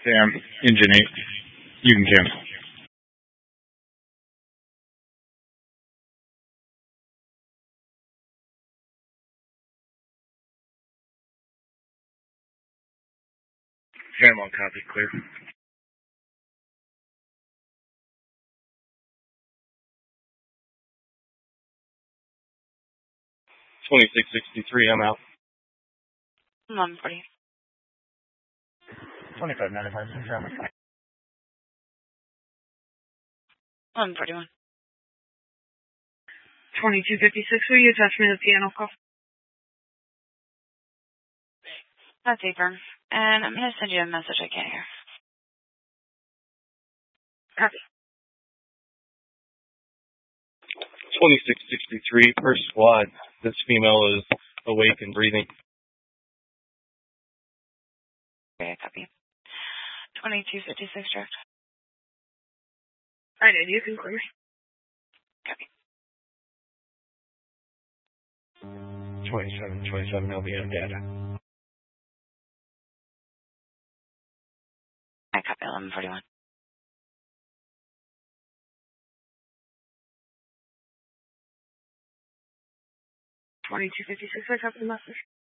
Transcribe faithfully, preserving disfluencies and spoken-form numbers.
Sam, engine eight. You can cancel. Sam on copy, clear. twenty-six sixty-three, I'm out. one forty. twenty-five ninety-five, one forty-one. twenty-two fifty-six, will you attach me to the piano call? That's Apron. And I'm going to send you a message I can't hear. Copy. twenty-six sixty-three, first squad. This female is awake and breathing. Okay, copy. twenty-two fifty-six, direct. I did. You can clear. Copy. twenty-seven twenty-seven, L B M data. I copy eleven forty-one. twenty-two fifty-six, I copy the message.